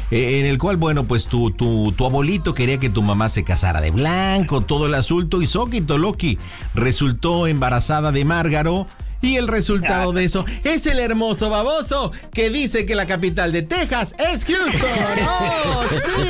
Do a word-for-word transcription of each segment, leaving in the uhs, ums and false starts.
eh, en el cual, bueno, pues tu, tu, tu abuelito quería que tu mamá se casara de blanco, todo el asunto, y Soquito Loki resultó embarazada de Márgaro. Y el resultado de eso es el hermoso baboso que dice que la capital de Texas es Houston. ¡Oh,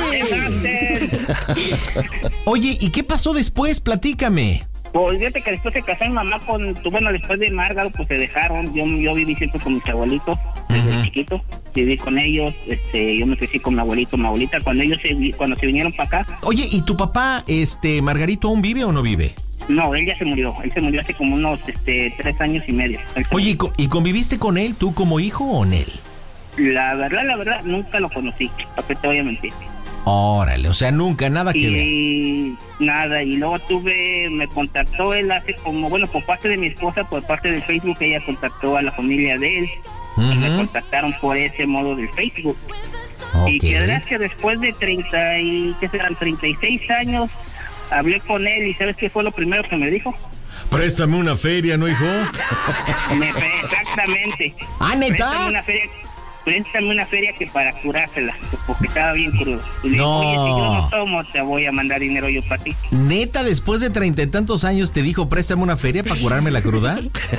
sí! Oye, ¿y qué pasó después? Platícame. Pues fíjate que después se casó mi mamá con, bueno, después de Márgaro, pues se dejaron. Yo, yo viví siempre con mis abuelitos, desde uh-huh. chiquito. Viví con ellos, este, yo me crecí con mi abuelito, mi abuelita, cuando ellos se, cuando se vinieron para acá. Oye, ¿y tu papá, este, Margarito, aún vive o no vive? No, él ya se murió. Él se murió hace como unos este, tres años y medio. Oye, ¿y conviviste con él tú como hijo o en él? La verdad, la verdad, nunca lo conocí. ¿Para qué te voy a mentir? Órale, o sea, nunca, nada que y, ver. Y nada, y luego tuve, me contactó él hace como, bueno, por parte de mi esposa, por parte del Facebook, ella contactó a la familia de él. Uh-huh. Y me contactaron por ese modo del Facebook. Okay. Y quedarás que después de treinta y, ¿qué serán? treinta y seis años... Hablé con él y ¿sabes qué fue lo primero que me dijo? Préstame una feria, ¿no, hijo? Me, exactamente. ¿Ah, neta? Préstame una feria, préstame una feria que para curársela, porque estaba bien crudo. Y le no. Dije, oye, si yo no tomo, te voy a mandar dinero yo para ti. ¿Neta, después de treinta y tantos años te dijo, préstame una feria para curarme la cruda?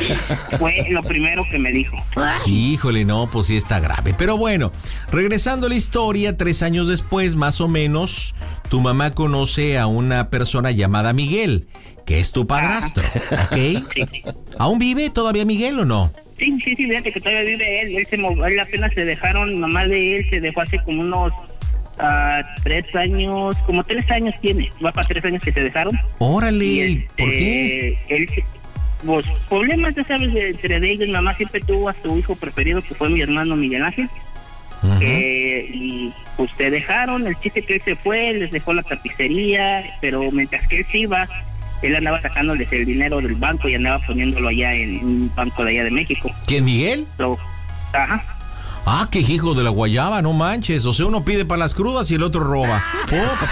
Fue lo primero que me dijo. Híjole, no, pues sí está grave. Pero bueno, regresando a la historia, tres años después, más o menos, tu mamá conoce a una persona llamada Miguel, que es tu padrastro, ah. ¿ok? Sí. ¿Aún vive todavía Miguel o no? Sí, sí, sí, fíjate que todavía vive él. Él, se, él apenas se dejaron, mamá de él se dejó hace como unos uh, tres años, como tres años tiene. Va para tres años que se dejaron. Órale, y este, ¿por qué? Él, pues, problemas, ya sabes, de, entre de ellos. Mamá siempre tuvo a su hijo preferido, que fue mi hermano Miguel Ángel. Uh-huh. Eh, y pues se dejaron, el chiste que él se fue, les dejó la tapicería, pero mientras que él se iba, él andaba sacándoles el dinero del banco y andaba poniéndolo allá en un banco de allá de México. ¿Quién, Miguel? So, ajá. Ah, qué hijo de la guayaba, no manches. O sea, uno pide para las crudas y el otro roba. Oh.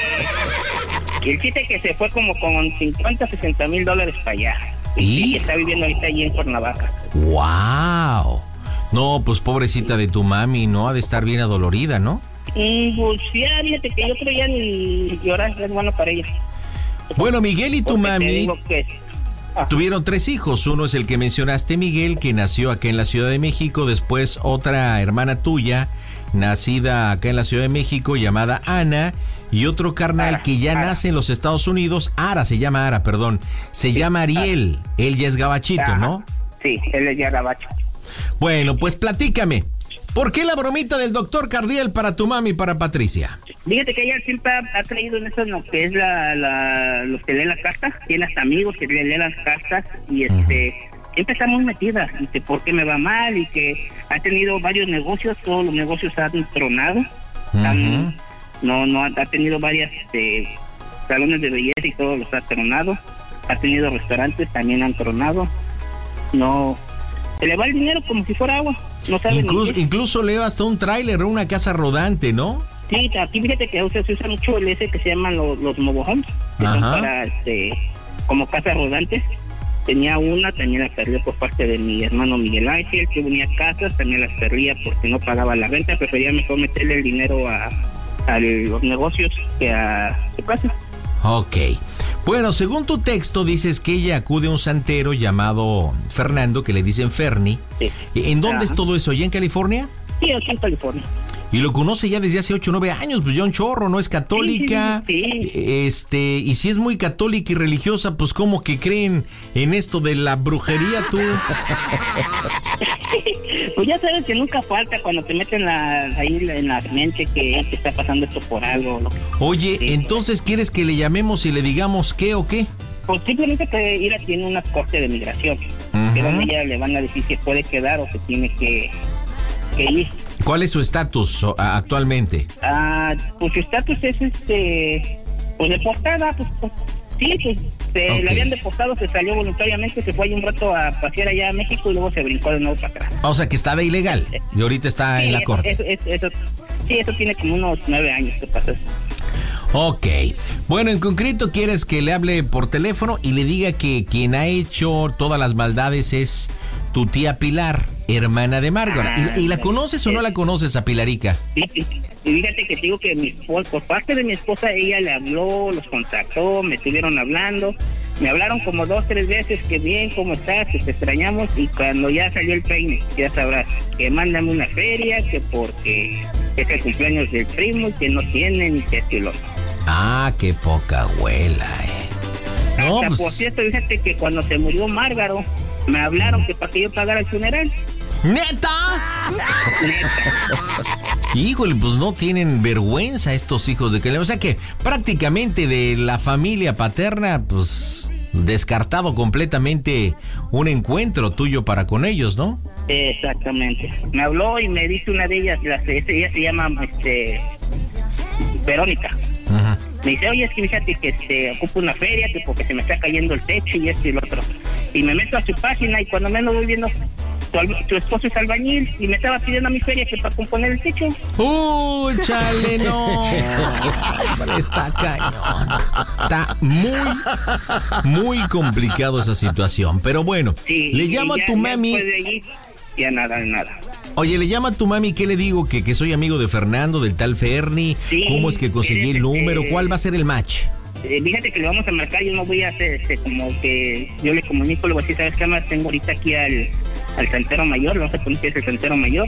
Sí. El chiste que se fue como con cincuenta, sesenta mil dólares para allá. Y, y está viviendo ahorita allí en Cuernavaca. ¡Wow! No, pues pobrecita de tu mami, ¿no? Ha de estar bien adolorida, ¿no? Mm, pues ya, fíjate que yo creo ya ni llorar es bueno para ella. Bueno, Miguel y tu Porque mami que... ah. tuvieron tres hijos. Uno es el que mencionaste, Miguel, que nació acá en la Ciudad de México. Después otra hermana tuya, nacida acá en la Ciudad de México, llamada Ana. Y otro carnal Ara, que ya Ara. nace en los Estados Unidos. Ara, se llama Ara, perdón. Se sí, llama Ariel. Ara. Él ya es gabachito, Ajá. ¿no? Sí, él es ya gabacho. Bueno, pues platícame. ¿Por qué la bromita del doctor Cardiel para tu mami y para Patricia? Fíjate que ella siempre ha, ha creído en eso, en lo que es la, la, los que leen las cartas. Tiene hasta amigos que leen las cartas y este uh-huh. siempre está muy metida. Dice, ¿por qué me va mal? Y que ha tenido varios negocios, todos los negocios han tronado. Uh-huh. Han, no, no, ha tenido varias este, salones de belleza y todos los ha tronado. Ha tenido restaurantes, también han tronado. No... Se le va el dinero como si fuera agua. No sabe incluso, incluso leo hasta un tráiler o una casa rodante, ¿no? Sí, aquí fíjate que o sea, se usa mucho el ese que se llaman los, los mobile homes, que Ajá. son para, este, como casas rodantes. Tenía una, también la perdí por parte de mi hermano Miguel Ángel, que unía casas, también las perdía porque no pagaba la renta. Prefería mejor meterle el dinero a, a los negocios que a su casa. Ok. Bueno, según tu texto dices que ella acude a un santero llamado Fernando, que le dicen Ferni. Sí. ¿En dónde Ajá. es todo eso? ¿Ya en California? Sí, aquí en California. Y lo conoce ya desde hace ocho o nueve años, pues ya un chorro, ¿no? Es católica. Sí, sí, sí. Este, y si es muy católica y religiosa, pues ¿cómo que creen en esto de la brujería tú? Pues ya sabes que nunca falta cuando te meten la, ahí en la mente que, que está pasando esto por algo. Oye, sí. entonces ¿quieres que le llamemos y le digamos qué o qué? Pues simplemente que ir a tiene una corte de migración. Uh-huh. Que donde ella le van a decir si puede quedar o se tiene que, que ir. ¿Cuál es su estatus actualmente? Ah, pues su estatus es este, pues deportada, pues, pues sí, pues se okay. le habían deportado, se salió voluntariamente, se fue ahí un rato a pasear allá a México y luego se brincó de nuevo para atrás. O sea que está de ilegal y ahorita está sí, en la eso, corte. Eso, eso, eso, sí, eso tiene como unos nueve años que pasó. Ok, bueno, en concreto quieres que le hable por teléfono y le diga que quien ha hecho todas las maldades es tu tía Pilar. hermana de Margot. Ah, ¿Y, ¿Y la conoces o no la conoces a Pilarica? Sí, sí. Y fíjate que te digo que mi esposa, por parte de mi esposa, ella le habló, los contactó, me estuvieron hablando. Me hablaron como dos, tres veces, que bien, ¿cómo estás? Que te extrañamos. Y cuando ya salió el peine, ya sabrás, que mándame una feria, que porque es el cumpleaños del primo y que no tienen ni que esto y lo otro. Ah, qué poca abuela, eh. No, Hasta, pues... por cierto, fíjate que cuando se murió Márgaro, me hablaron que para que yo pagara el funeral. ¿Neta? Híjole, pues no tienen vergüenza estos hijos de que... O sea que prácticamente de la familia paterna, pues descartado completamente un encuentro tuyo para con ellos, ¿no? Exactamente. Me habló y me dice una de ellas, la, ella se llama este, Verónica. Ajá. Me dice, oye, es que fíjate que se ocupa una feria, que porque se me está cayendo el techo y esto y lo otro. Y me meto a su página y cuando me lo voy viendo... Tu, tu esposo es albañil y me estaba pidiendo a mi feria que para componer el techo. ¡Uy, chale, no! Está cañón. Está muy, muy complicado esa situación. Pero bueno, Sí, le llamo ya, a tu ya mami. después de allí, ya nada, nada. Oye, le llama a tu mami, ¿qué le digo? Que, que soy amigo de Fernando, del tal Ferni. Sí, ¿Cómo es que conseguí el número? eh, ¿Cuál va a ser el match? Eh, fíjate que le vamos a marcar, yo no voy a hacer este, como que yo le comunico, le voy a decir, ¿sabes qué más? Tengo ahorita aquí al, al santero mayor, le vamos a poner que es el santero mayor,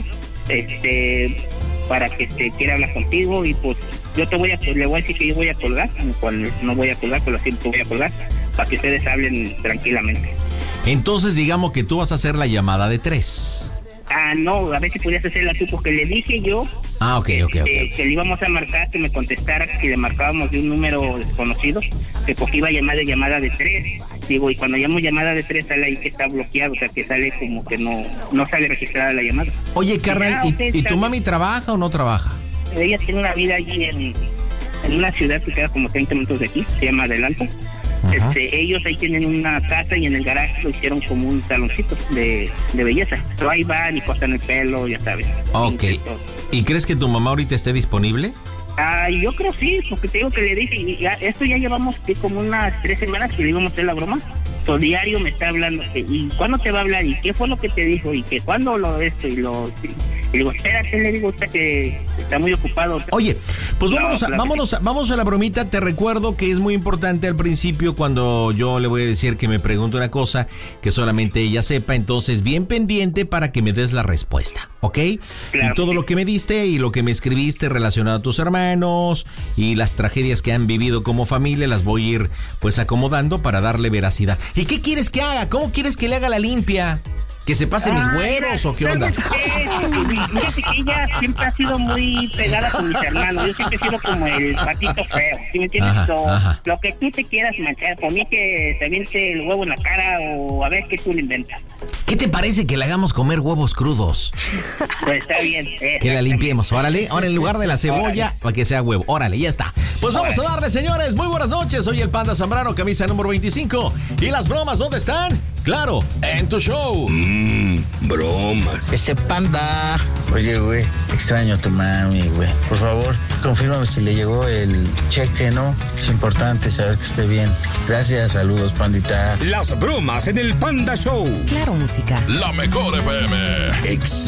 este, para que se quiera hablar contigo y pues yo te voy a, le voy a decir que yo voy a colgar, cual no voy a colgar, pero sí te voy a colgar, para que ustedes hablen tranquilamente. Entonces digamos que tú vas a hacer la llamada de tres. Ah, no, a ver si podías hacerla tú, porque le dije yo Ah, ok, ok, ok. eh, que le íbamos a marcar, que me contestara, que le marcábamos de un número desconocido, que porque iba a llamar de llamada de tres. Digo, y cuando llamo llamada de tres sale ahí que está bloqueado, o sea, que sale como que no no sale registrada la llamada. Oye, carnal, Ah, ¿y, okay, ¿y está tu bien. mami trabaja o no trabaja? Ella tiene una vida allí en, en una ciudad que queda como treinta minutos de aquí, se llama Adelanto. Ajá. Este, ellos ahí tienen una casa y en el garaje lo hicieron como un saloncito de, de belleza. Pero ahí van y cortan el pelo, ya sabes. Ok. ¿Y crees que tu mamá ahorita esté disponible? Ah, yo creo sí, porque te digo que le dije, y ya, esto ya llevamos que como unas tres semanas que le íbamos a hacer la broma. So, diario me está hablando, que, ¿y cuándo te va a hablar? ¿Y qué fue lo que te dijo? ¿Y que cuándo lo esto? Y lo... Y, y digo, espérate, le digo, usted que está muy ocupado. Oye, pues No, vámonos, a, claro vámonos, a, vamos a la bromita. Te recuerdo que es muy importante al principio cuando yo le voy a decir que me pregunte una cosa que solamente ella sepa. Entonces, bien pendiente para que me des la respuesta, ¿ok? Claro. Y todo lo que me diste y lo que me escribiste relacionado a tus hermanos y las tragedias que han vivido como familia, las voy a ir pues acomodando para darle veracidad. ¿Y qué quieres que haga? ¿Cómo quieres que le haga la limpia? ¿Que se pase mis Ah, huevos mira, o qué onda? ¿sabes qué? Fíjate que ella siempre ha sido muy pegada con mis hermanos. Yo siempre he sido como el patito feo, ¿sí me entiendes? Ajá, So, ajá. Lo que tú te quieras manchar, por mí que te aviente el huevo en la cara o a ver qué tú le inventas. ¿Qué te parece que le hagamos comer huevos crudos? Pues está bien. Que la limpiemos, órale, ahora en lugar de la cebolla, para que sea huevo, órale, ya está. Pues vamos a darle, señores, muy buenas noches, soy el Panda Zambrano, camisa número veinticinco, y las bromas, ¿dónde están? Claro, en tu show. Mmm, bromas. Ese Panda. Oye, güey, extraño a tu mami, güey. Por favor, confírmame si le llegó el cheque, ¿no? Es importante saber que esté bien. Gracias, saludos, pandita. Las bromas en el Panda Show. Claro, música. La mejor F M.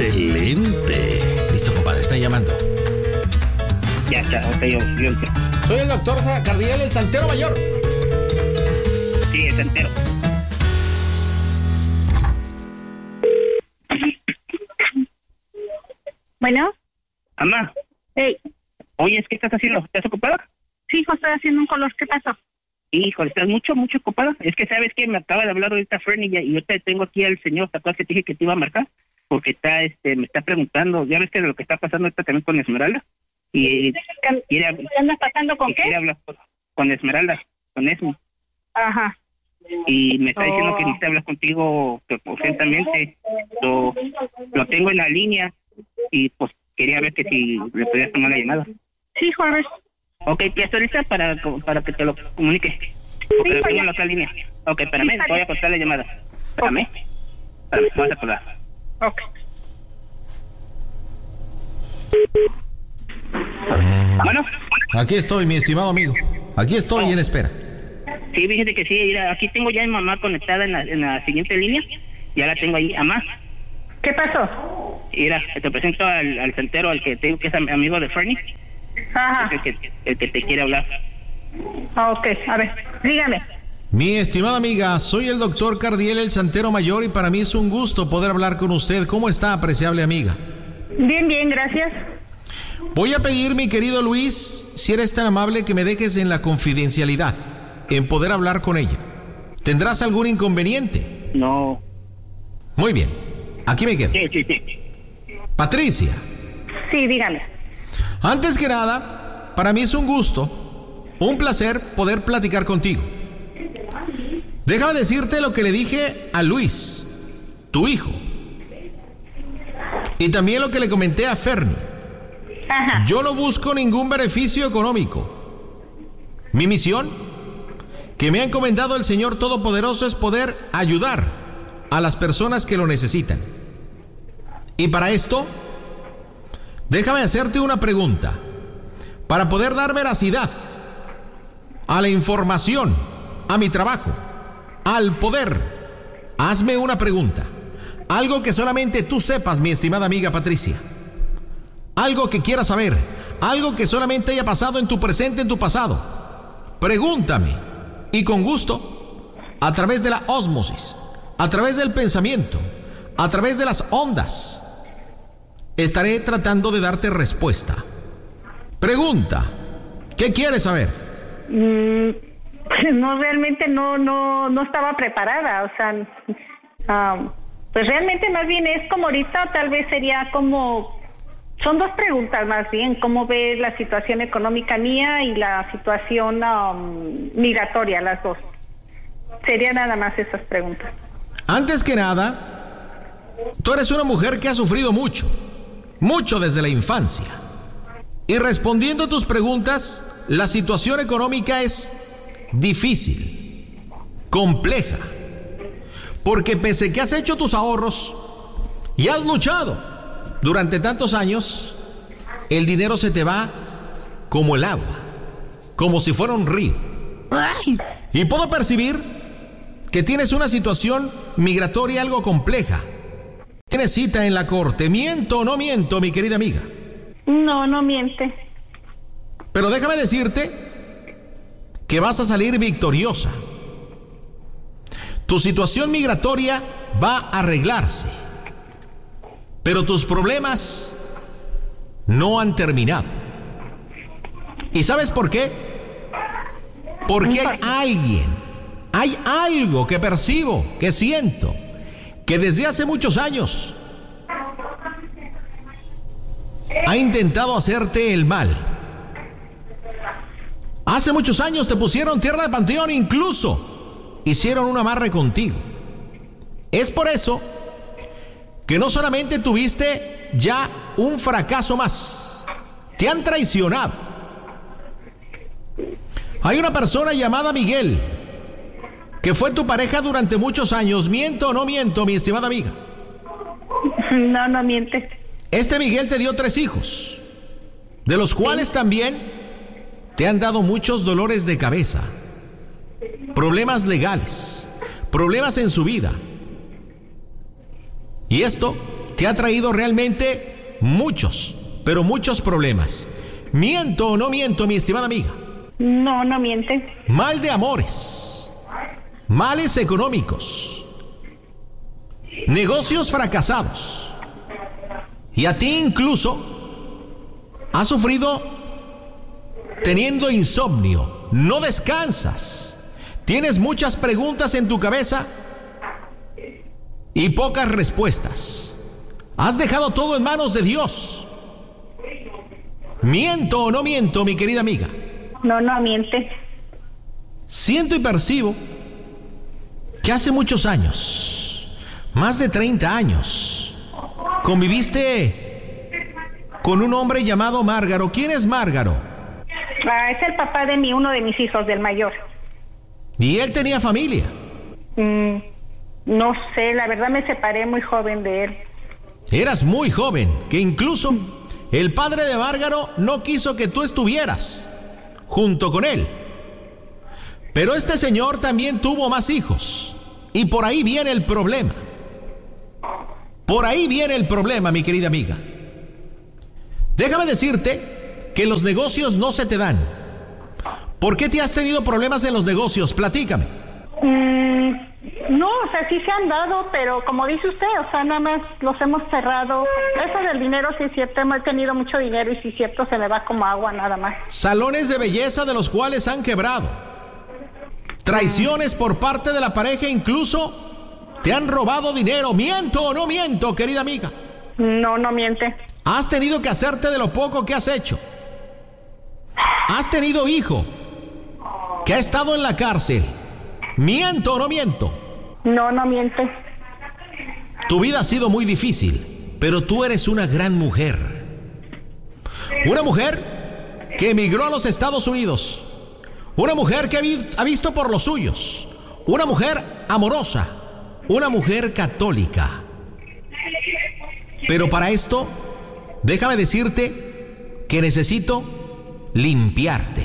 Excelente. Listo, compadre, está llamando. Ya está, ok, yo, yo entro. Soy el doctor Cardiel, el santero mayor. Sí, está entero. Bueno, Mamá, hey, oye, ¿qué estás haciendo? ¿Estás ocupada? sí, hijo, estoy haciendo un color. ¿Qué pasó? Híjole, estás mucho, mucho ocupada. Es que, ¿sabes qué? Me acaba de hablar ahorita Fernie y yo te tengo aquí al señor, ¿te acuerdas que te dije que te iba a marcar? Porque está, este, me está preguntando, ya ves que de lo que está pasando ahorita también con Esmeralda. Y ¿Qué, quiere, ¿qué andas pasando con y qué? quiere hablar con, con Esmeralda, con Esme. Ajá. Y me está diciendo Oh. que necesita hablar contigo que, urgentemente. Lo, lo tengo en la línea y pues quería ver que si le podías tomar la llamada. Sí, hijo, a ver. Ok, ya estoy lista para, para que te lo comunique. Porque lo tengo en la otra línea. Ok, espérame, Sí, está te voy a bien. cortar la llamada. Espérame. Espérame, vamos a colgar. Ok. Bueno, Aquí estoy, mi estimado amigo. Aquí estoy en espera. sí, fíjate que sí, mira, aquí tengo ya a mi mamá conectada en la, en la siguiente línea. Ya la tengo ahí, mamá. ¿Qué pasó? Mira, te presento al, al santero, al que te digo que es amigo de Fernie. Ajá. Es el que, el que te quiere hablar. Ah, ok, a ver, dígame. Mi estimada amiga, soy el doctor Cardiel, el santero mayor, y para mí es un gusto poder hablar con usted. ¿Cómo está, apreciable amiga? Bien, bien, gracias. Voy a pedir, mi querido Luis, si eres tan amable, que me dejes en la confidencialidad, en poder hablar con ella. ¿Tendrás algún inconveniente? No. Muy bien, aquí me quedo. Sí, sí, sí. Patricia. Sí, dígame. Antes que nada, para mí es un gusto, un placer poder platicar contigo. Déjame decirte lo que le dije a Luis, tu hijo. Y también lo que le comenté a Fernie. Ajá. Yo no busco ningún beneficio económico. Mi misión, que me ha encomendado el Señor Todopoderoso, es poder ayudar a las personas que lo necesitan. Y para esto, déjame hacerte una pregunta, para poder dar veracidad a la información, a mi trabajo, al poder. Hazme una pregunta, algo que solamente tú sepas, mi estimada amiga Patricia. Algo que quieras saber, algo que solamente haya pasado en tu presente, en tu pasado. Pregúntame, y con gusto, a través de la ósmosis, a través del pensamiento, a través de las ondas, estaré tratando de darte respuesta. Pregunta, ¿qué quieres saber? Mm, no, realmente no, no, no estaba preparada, o sea, um, pues realmente más bien es como ahorita, tal vez sería como, son dos preguntas más bien, ¿cómo ves la situación económica mía y la situación um, migratoria, las dos? Sería nada más esas preguntas. Antes que nada, tú eres una mujer que ha sufrido mucho, mucho desde la infancia. Y respondiendo a tus preguntas, la situación económica es difícil, compleja, porque pese que has hecho tus ahorros y has luchado durante tantos años, el dinero se te va como el agua, como si fuera un río. Y puedo percibir que tienes una situación migratoria algo compleja. Tienes cita en la corte. ¿Miento o no miento, mi querida amiga? No, no miente. Pero déjame decirte que vas a salir victoriosa. Tu situación migratoria va a arreglarse, pero tus problemas no han terminado. ¿Y sabes por qué? Porque hay alguien, hay algo que percibo, que siento, que desde hace muchos años ha intentado hacerte el mal. Hace muchos años te pusieron tierra de panteón, incluso hicieron un amarre contigo. Es por eso que no solamente tuviste ya un fracaso más, te han traicionado. Hay una persona llamada Miguel, que fue tu pareja durante muchos años. ¿Miento o no miento, mi estimada amiga? No, no miente. Este Miguel te dio tres hijos, de los cuales también te han dado muchos dolores de cabeza, problemas legales, problemas en su vida. Y esto te ha traído realmente muchos, pero muchos problemas. ¿Miento o no miento, mi estimada amiga? No, no miente. Mal de amores, males económicos, negocios fracasados. Y a ti incluso has sufrido teniendo insomnio, no descansas, tienes muchas preguntas en tu cabeza y pocas respuestas. Has dejado todo en manos de Dios. ¿Miento o no miento, mi querida amiga? No, no miente. Siento y percibo que hace muchos años, más de treinta años, conviviste con un hombre llamado Márgaro. ¿Quién es Márgaro? Ah, es el papá de mi, uno de mis hijos, del mayor. ¿Y él tenía familia? Mm, no sé, la verdad me separé muy joven de él. Eras muy joven, que incluso el padre de Márgaro no quiso que tú estuvieras junto con él. Pero este señor también tuvo más hijos, y por ahí viene el problema. Por ahí viene el problema, mi querida amiga. Déjame decirte que los negocios no se te dan. ¿Por qué te has tenido problemas en los negocios? Platícame. Mm, no, o sea, sí se han dado, pero como dice usted, o sea, nada más los hemos cerrado. Eso del dinero, sí es cierto, hemos tenido mucho dinero y sí es cierto, se me va como agua nada más. Salones de belleza de los cuales han quebrado. Traiciones por parte de la pareja, incluso te han robado dinero. ¿Miento o no miento, querida amiga? No, no miente. Has tenido que hacerte de lo poco que has hecho. Has tenido hijo que ha estado en la cárcel. ¿Miento o no miento? No, no miente. Tu vida ha sido muy difícil, pero tú eres una gran mujer. Una mujer que emigró a los Estados Unidos. Una mujer que ha, vi- ha visto por los suyos. Una mujer amorosa. Una mujer católica. Pero para esto, déjame decirte que necesito limpiarte.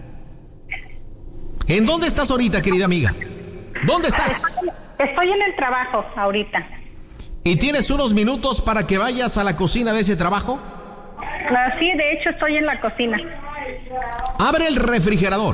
¿En dónde estás ahorita, querida amiga? ¿Dónde estás? Estoy en el trabajo ahorita. ¿Y tienes unos minutos para que vayas a la cocina de ese trabajo? Ah, sí, de hecho estoy en la cocina. Abre el refrigerador.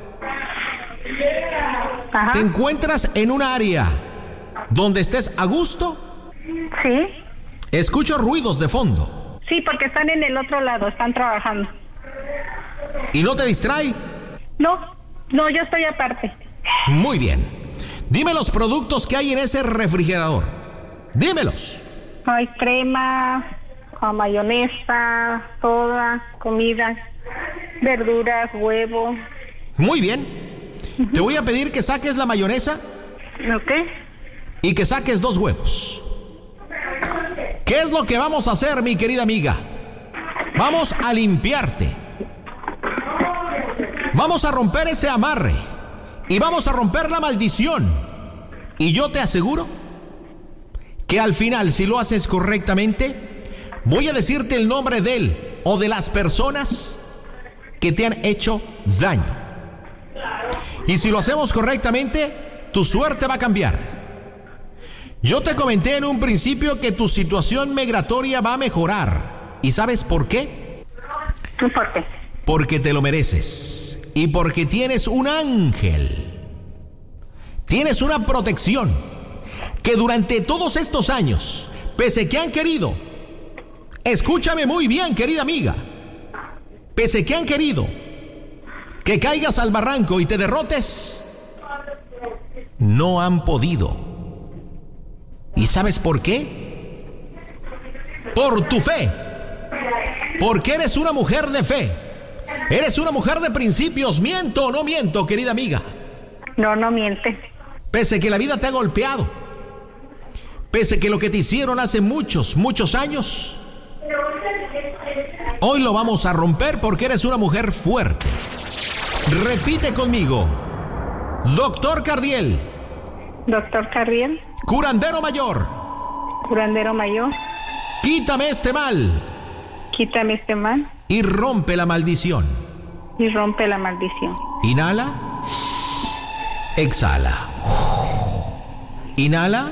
Ajá. ¿Te encuentras en un área donde estés a gusto? Sí. Escucho ruidos de fondo. Sí, porque están en el otro lado, están trabajando. ¿Y no te distrae? No, no, yo estoy aparte. Muy bien. Dime los productos que hay en ese refrigerador. Dímelos. Hay crema, ah, mayonesa, soda, comida, verduras, huevo. Muy bien. Te voy a pedir que saques la mayonesa ¿Ok? y que saques dos huevos. ¿Qué es lo que vamos a hacer, mi querida amiga? Vamos a limpiarte. Vamos a romper ese amarre. Y vamos a romper la maldición. Y yo te aseguro que al final, si lo haces correctamente, voy a decirte el nombre de él o de las personas que te han hecho daño. Y si lo hacemos correctamente, tu suerte va a cambiar. Yo te comenté en un principio que tu situación migratoria va a mejorar. ¿Y sabes por qué? ¿Por qué? Porque te lo mereces. Y porque tienes un ángel. Tienes una protección que durante todos estos años, pese que han querido, escúchame muy bien, querida amiga, pese que han querido que caigas al barranco y te derrotes, no han podido. ¿Y sabes por qué? Por tu fe. Porque eres una mujer de fe. Eres una mujer de principios. ¿Miento o no miento, querida amiga? No, no miente. Pese que la vida te ha golpeado, pese que lo que te hicieron hace muchos, muchos años, hoy lo vamos a romper porque eres una mujer fuerte. Repite conmigo. Doctor Cardiel. Doctor Carriel, Curandero mayor. curandero mayor, Quítame este mal quítame este mal y rompe la maldición. y rompe la maldición. Inhala. Exhala. Inhala.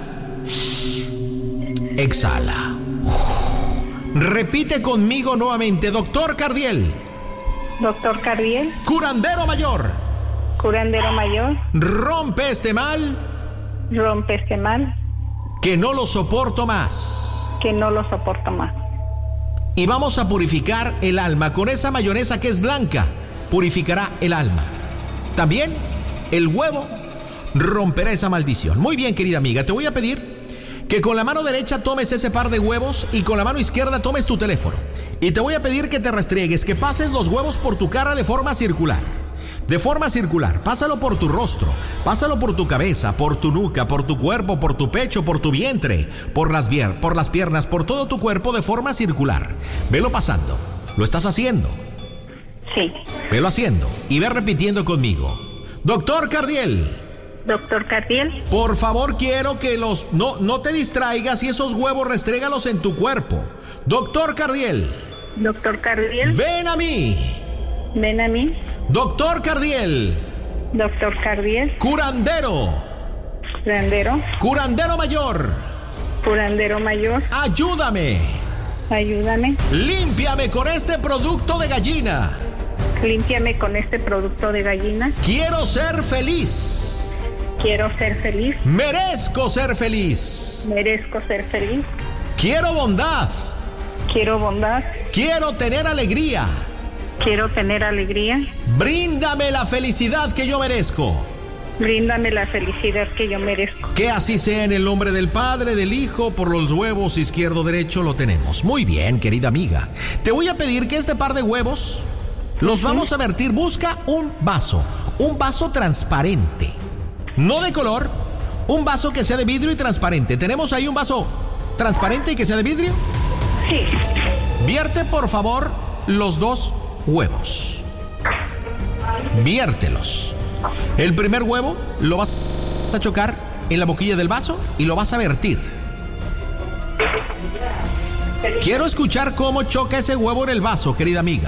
Exhala. Repite conmigo nuevamente. Doctor Cardiel. Doctor Carriel, Curandero mayor. curandero mayor, Rompe este mal rompe este mal que no lo soporto más. que no lo soporto más. Y vamos a purificar el alma. Con esa mayonesa que es blanca, purificará el alma. También el huevo romperá esa maldición. Muy bien, querida amiga, te voy a pedir que con la mano derecha tomes ese par de huevos y con la mano izquierda tomes tu teléfono. Y te voy a pedir que te restriegues, que pases los huevos por tu cara de forma circular. De forma circular, pásalo por tu rostro, pásalo por tu cabeza, por tu nuca, por tu cuerpo, por tu pecho, por tu vientre, por las, vier- por las piernas, por todo tu cuerpo de forma circular. Velo pasando, lo estás haciendo, Sí. velo haciendo y ve repitiendo conmigo. Doctor Cardiel, Doctor Carriel, por favor quiero que los... No, no te distraigas y esos huevos restrégalos en tu cuerpo. Doctor Cardiel, Doctor Carriel, ven a mí. ven a mí. Doctor Cardiel, Doctor Carriel, curandero, curandero, curandero mayor. Curandero mayor, ayúdame. ayúdame. Límpiame con este producto de gallina. Límpiame con este producto de gallina. Quiero ser feliz. Quiero ser feliz. Merezco ser feliz. Merezco ser feliz. Quiero bondad. Quiero bondad. Quiero tener alegría. Quiero tener alegría. Bríndame la felicidad que yo merezco. Bríndame la felicidad que yo merezco. Que así sea en el nombre del Padre, del Hijo, por los huevos izquierdo, derecho, lo tenemos. Muy bien, querida amiga. Te voy a pedir que este par de huevos los vamos a vertir. Busca un vaso, un vaso transparente. No de color, un vaso que sea de vidrio y transparente. ¿Tenemos ahí un vaso transparente y que sea de vidrio? Sí. Vierte, por favor, los dos huevos. Viértelos. El primer huevo lo vas a chocar en la boquilla del vaso y lo vas a vertir. Quiero escuchar cómo choca ese huevo en el vaso, querida amiga.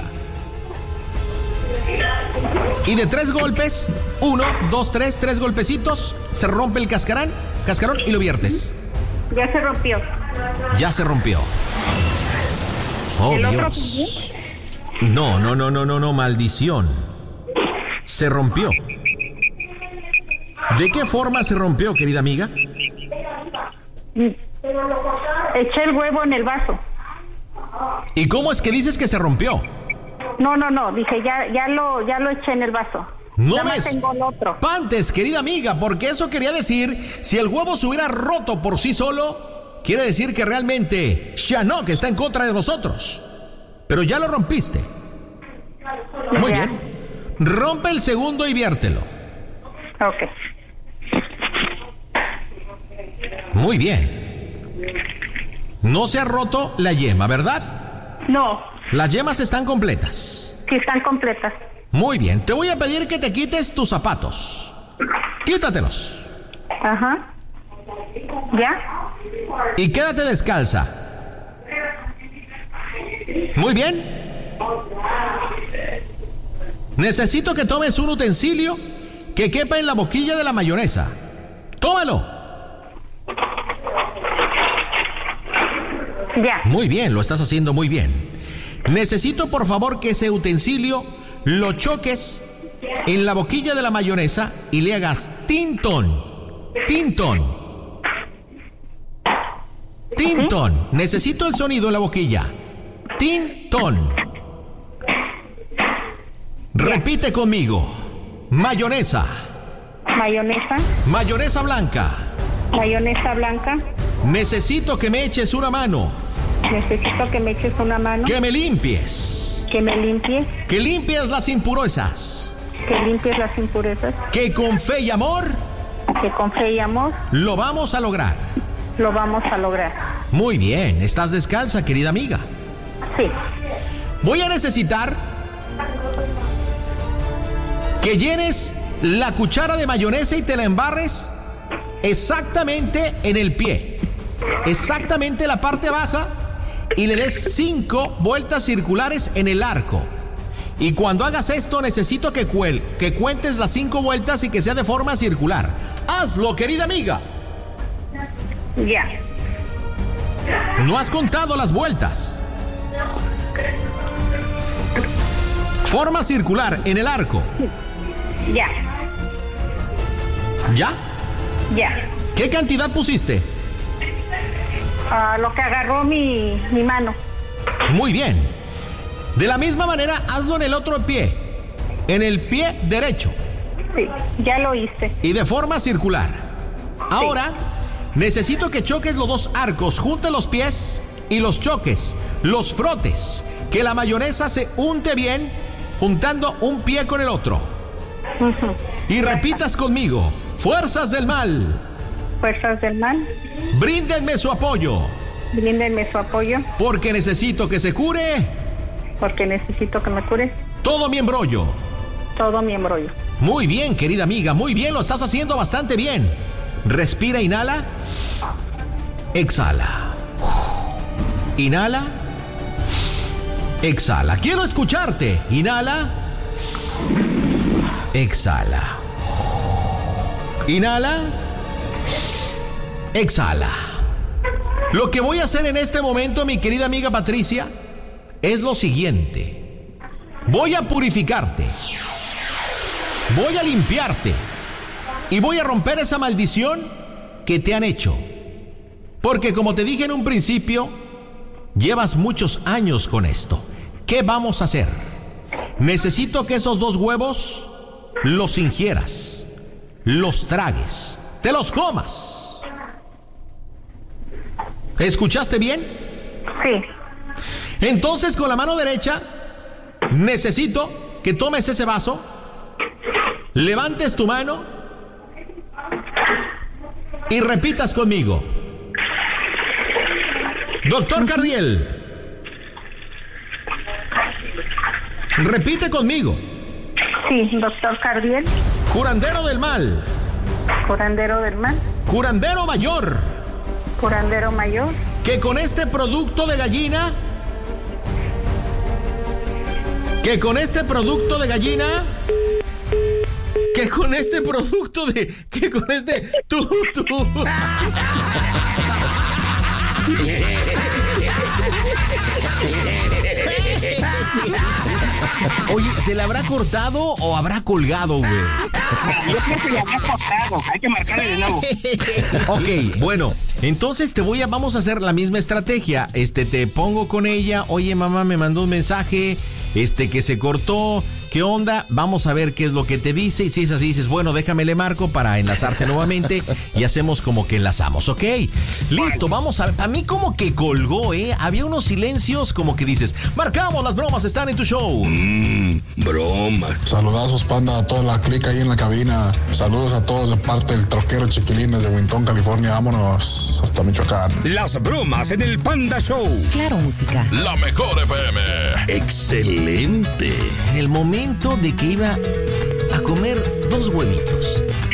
Y de tres golpes, uno, dos, tres, tres golpecitos, se rompe el cascarón, cascarón y lo viertes. Ya se rompió. Ya se rompió. Oh, ¿El otro Dios. No, no, no, no, no, no, maldición. Se rompió. ¿De qué forma se rompió, querida amiga? Eché el huevo en el vaso. ¿Y cómo es que dices que se rompió? No, no, no, dije, ya, ya lo, ya lo eché en el vaso. No Nada me más tengo el otro. espantes, querida amiga, porque eso quería decir, si el huevo se hubiera roto por sí solo, quiere decir que realmente Shinnok está en contra de nosotros. Pero ya lo rompiste. Muy Ya. bien. Rompe el segundo y viértelo. Ok. Muy bien. No se ha roto la yema, ¿verdad? No, Las yemas están completas. sí están completas. Muy bien. Te voy a pedir que te quites tus zapatos. Quítatelos. Ajá. ¿Ya? Y quédate descalza. Muy bien. Necesito que tomes un utensilio que quepa en la boquilla de la mayonesa. ¡Tómalo! Ya. Muy bien, lo estás haciendo muy bien. Necesito, por favor, que ese utensilio lo choques en la boquilla de la mayonesa y le hagas tintón. Tintón. Tintón. Necesito el sonido en la boquilla. Tintón. Repite conmigo. Mayonesa. Mayonesa. Mayonesa blanca. Mayonesa blanca. Necesito que me eches una mano. Necesito que me eches una mano. Que me limpies. Que me limpies. Que limpies las impurezas. Que limpies las impurezas. Que con fe y amor Que con fe y amor lo vamos a lograr. lo vamos a lograr. Muy bien, estás descalza, querida amiga. Sí. Voy a necesitar que llenes la cuchara de mayonesa y te la embarres exactamente en el pie. Exactamente la parte baja y le des cinco vueltas circulares en el arco. Y cuando hagas esto necesito que, cuel, que cuentes las cinco vueltas y que sea de forma circular. Hazlo, querida amiga. Ya. No has contado las vueltas. Forma circular en el arco. Ya. ¿Ya? Ya. ¿Qué cantidad pusiste? Ah, lo que agarró mi, mi mano. Muy bien. De la misma manera, hazlo en el otro pie. En el pie derecho. Sí, ya lo hice. Y de forma circular. Ahora, necesito que choques los dos arcos. Junte los pies y los choques. Los frotes. Que la mayonesa se unte bien, juntando un pie con el otro. Ujú. Y repitas conmigo. Fuerzas del mal, Fuerzas del mal, bríndenme su apoyo. bríndenme su apoyo, Porque necesito que se cure porque necesito que me cures todo mi embrollo. todo mi embrollo. Muy bien, querida amiga, muy bien, lo estás haciendo bastante bien. Respira, inhala. Exhala. Inhala. Exhala. Quiero escucharte. Inhala. Exhala. Inhala. Exhala. Lo que voy a hacer en este momento, mi querida amiga Patricia, es lo siguiente. Voy a purificarte. Voy a limpiarte. Y voy a romper esa maldición que te han hecho. Porque como te dije en un principio, llevas muchos años con esto. ¿Qué vamos a hacer? Necesito que esos dos huevos los ingieras, los tragues, te los comas. ¿Escuchaste bien? Sí. Entonces, con la mano derecha, necesito que tomes ese vaso, levantes tu mano y repitas conmigo. Doctor Cardiel, repite conmigo. Sí, doctor Cardiel. Curandero del mal. Curandero del mal. Curandero mayor. Curandero mayor. Que con este producto de gallina, que con este producto de gallina, que con este producto de, que con este, tú, tú. Oye, ¿se le habrá cortado o habrá colgado, güey? Yo creo que le habrá cortado. Hay que marcarle de nuevo. Ok, bueno, entonces te voy a, vamos a hacer la misma estrategia. Este, te pongo con ella. Oye, mamá, me mandó un mensaje, este, que se cortó. ¿Qué onda? Vamos a ver qué es lo que te dice. Y si es así, dices, bueno, déjame le marco para enlazarte nuevamente. Y hacemos como que enlazamos, ¿ok? Listo, vamos a ver. Para mí como que colgó, ¿eh? Había unos silencios como que dices, marcamos, las bromas están en tu show. Mmm, bromas. Saludazos, panda, a toda la clica ahí en la cabina. Saludos a todos de parte del troquero Chiquilín desde Winton, California. Vámonos hasta Michoacán. Las bromas en el Panda Show. Claro, música. La mejor F M. Excelente. En el momento de que iba a comer dos huevitos,